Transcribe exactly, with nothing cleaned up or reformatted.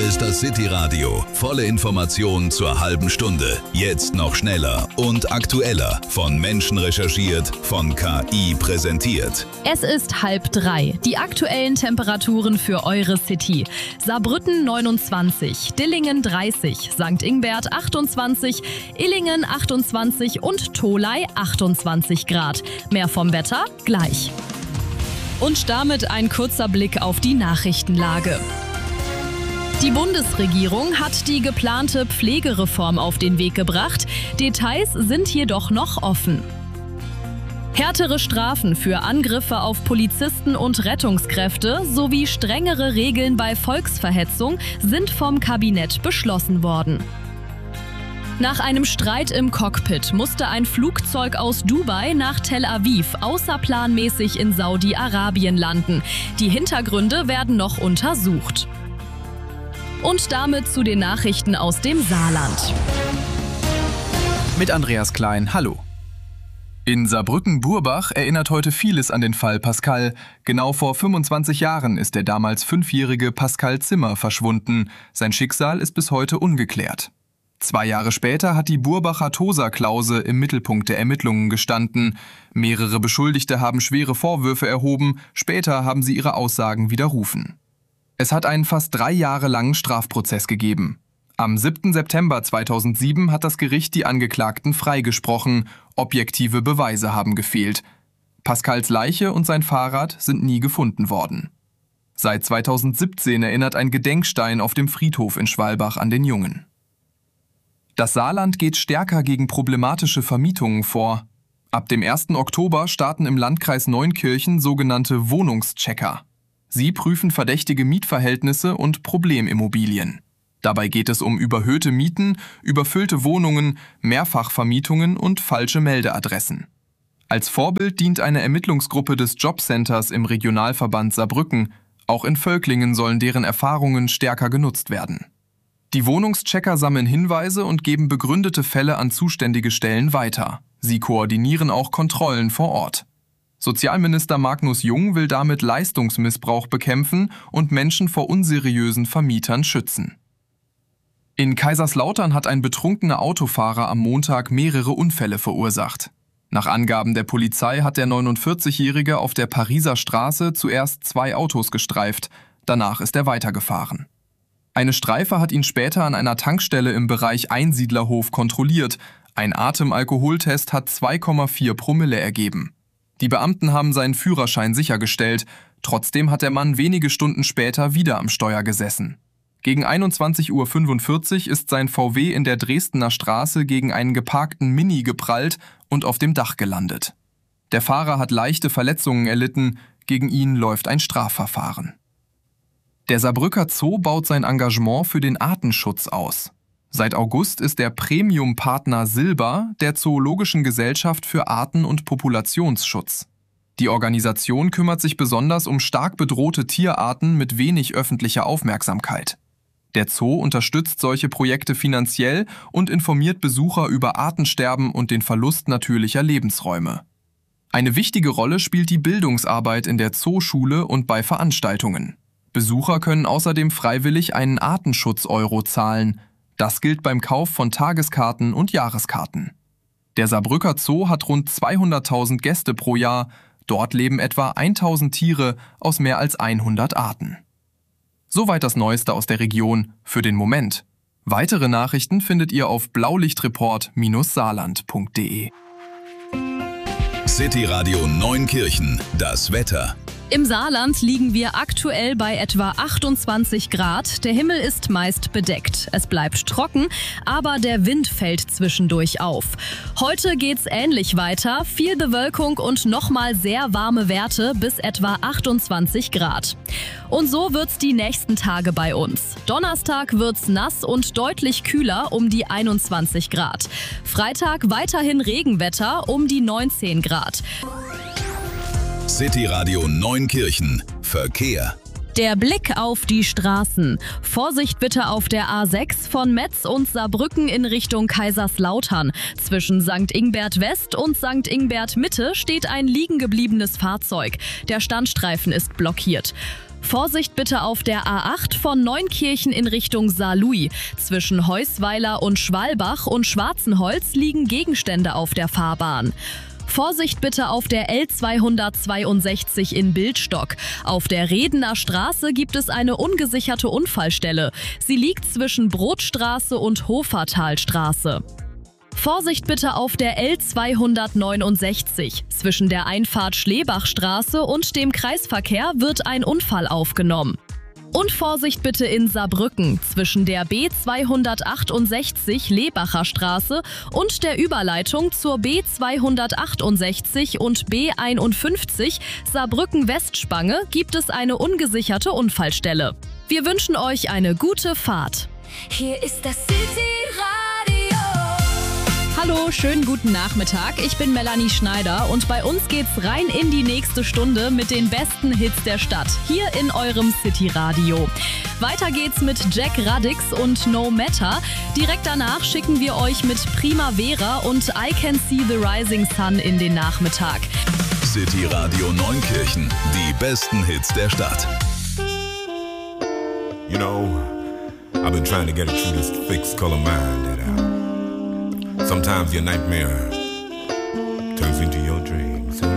ist das City Radio. Volle Informationen zur halben Stunde. Jetzt noch schneller und aktueller. Von Menschen recherchiert, von K I präsentiert. Es ist halb drei. Die aktuellen Temperaturen für eure City. Saarbrücken neunundzwanzig, Dillingen dreißig, Sankt Ingbert achtundzwanzig, Illingen achtundzwanzig und Tholey achtundzwanzig Grad. Mehr vom Wetter gleich. Und damit ein kurzer Blick auf die Nachrichtenlage. Die Bundesregierung hat die geplante Pflegereform auf den Weg gebracht. Details sind jedoch noch offen. Härtere Strafen für Angriffe auf Polizisten und Rettungskräfte sowie strengere Regeln bei Volksverhetzung sind vom Kabinett beschlossen worden. Nach einem Streit im Cockpit musste ein Flugzeug aus Dubai nach Tel Aviv außerplanmäßig in Saudi-Arabien landen. Die Hintergründe werden noch untersucht. Und damit zu den Nachrichten aus dem Saarland. Mit Andreas Klein, hallo. In Saarbrücken-Burbach erinnert heute vieles an den Fall Pascal. Genau vor fünfundzwanzig Jahren ist der damals fünfjährige Pascal Zimmer verschwunden. Sein Schicksal ist bis heute ungeklärt. Zwei Jahre später hat die Burbacher Tosa-Klause im Mittelpunkt der Ermittlungen gestanden. Mehrere Beschuldigte haben schwere Vorwürfe erhoben, später haben sie ihre Aussagen widerrufen. Es hat einen fast drei Jahre langen Strafprozess gegeben. Am siebten September zweitausendsieben hat das Gericht die Angeklagten freigesprochen. Objektive Beweise haben gefehlt. Pascals Leiche und sein Fahrrad sind nie gefunden worden. Seit zweitausendsiebzehn erinnert ein Gedenkstein auf dem Friedhof in Schwalbach an den Jungen. Das Saarland geht stärker gegen problematische Vermietungen vor. Ab dem ersten Oktober starten im Landkreis Neunkirchen sogenannte Wohnungschecker. Sie prüfen verdächtige Mietverhältnisse und Problemimmobilien. Dabei geht es um überhöhte Mieten, überfüllte Wohnungen, Mehrfachvermietungen und falsche Meldeadressen. Als Vorbild dient eine Ermittlungsgruppe des Jobcenters im Regionalverband Saarbrücken. Auch in Völklingen sollen deren Erfahrungen stärker genutzt werden. Die Wohnungschecker sammeln Hinweise und geben begründete Fälle an zuständige Stellen weiter. Sie koordinieren auch Kontrollen vor Ort. Sozialminister Magnus Jung will damit Leistungsmissbrauch bekämpfen und Menschen vor unseriösen Vermietern schützen. In Kaiserslautern hat ein betrunkener Autofahrer am Montag mehrere Unfälle verursacht. Nach Angaben der Polizei hat der neunundvierzigjährige auf der Pariser Straße zuerst zwei Autos gestreift, danach ist er weitergefahren. Eine Streife hat ihn später an einer Tankstelle im Bereich Einsiedlerhof kontrolliert. Ein Atemalkoholtest hat zwei Komma vier Promille ergeben. Die Beamten haben seinen Führerschein sichergestellt. Trotzdem hat der Mann wenige Stunden später wieder am Steuer gesessen. Gegen einundzwanzig Uhr fünfundvierzig ist sein V W in der Dresdner Straße gegen einen geparkten Mini geprallt und auf dem Dach gelandet. Der Fahrer hat leichte Verletzungen erlitten. Gegen ihn läuft ein Strafverfahren. Der Saarbrücker Zoo baut sein Engagement für den Artenschutz aus. Seit August ist der Premium-Partner Silber der Zoologischen Gesellschaft für Arten- und Populationsschutz. Die Organisation kümmert sich besonders um stark bedrohte Tierarten mit wenig öffentlicher Aufmerksamkeit. Der Zoo unterstützt solche Projekte finanziell und informiert Besucher über Artensterben und den Verlust natürlicher Lebensräume. Eine wichtige Rolle spielt die Bildungsarbeit in der Zooschule und bei Veranstaltungen. Besucher können außerdem freiwillig einen Artenschutz-Euro zahlen. Das gilt beim Kauf von Tageskarten und Jahreskarten. Der Saarbrücker Zoo hat rund zweihunderttausend Gäste pro Jahr. Dort leben etwa tausend Tiere aus mehr als hundert Arten. Soweit das Neueste aus der Region für den Moment. Weitere Nachrichten findet ihr auf blaulichtreport Bindestrich saarland Punkt de. City Radio Neunkirchen, das Wetter. Im Saarland liegen wir aktuell bei etwa achtundzwanzig Grad. Der Himmel ist meist bedeckt. Es bleibt trocken, aber der Wind fällt zwischendurch auf. Heute geht's ähnlich weiter. Viel Bewölkung und nochmal sehr warme Werte bis etwa achtundzwanzig Grad. Und so wird's die nächsten Tage bei uns. Donnerstag wird's nass und deutlich kühler um die einundzwanzig Grad. Freitag weiterhin Regenwetter um die neunzehn Grad. City Radio Neunkirchen. Verkehr. Der Blick auf die Straßen. Vorsicht bitte auf der A sechs von Metz und Saarbrücken in Richtung Kaiserslautern. Zwischen Sankt Ingbert West und Sankt Ingbert Mitte steht ein liegen gebliebenes Fahrzeug. Der Standstreifen ist blockiert. Vorsicht bitte auf der A acht von Neunkirchen in Richtung Saarlouis. Zwischen Heusweiler und Schwalbach und Schwarzenholz liegen Gegenstände auf der Fahrbahn. Vorsicht bitte auf der L zweihundertzweiundsechzig in Bildstock. Auf der Redener Straße gibt es eine ungesicherte Unfallstelle. Sie liegt zwischen Brotstraße und Hofertalstraße. Vorsicht bitte auf der L zweihundertneunundsechzig. Zwischen der Einfahrt Schleebachstraße und dem Kreisverkehr wird ein Unfall aufgenommen. Und Vorsicht bitte in Saarbrücken zwischen der B zweihundertachtundsechzig Lebacher Straße und der Überleitung zur B zweihundertachtundsechzig und B einundfünfzig Saarbrücken-Westspange gibt es eine ungesicherte Unfallstelle. Wir wünschen euch eine gute Fahrt. Hier ist das City-Radio. Hallo, schönen guten Nachmittag. Ich bin Melanie Schneider und bei uns geht's rein in die nächste Stunde mit den besten Hits der Stadt, hier in eurem City-Radio. Weiter geht's mit Jack Radix und No Matter. Direkt danach schicken wir euch mit Primavera und I Can See the Rising Sun in den Nachmittag. City-Radio Neunkirchen, die besten Hits der Stadt. You know, I've been trying to get it through this fixed color mind that uh, sometimes your nightmare turns into your dreams.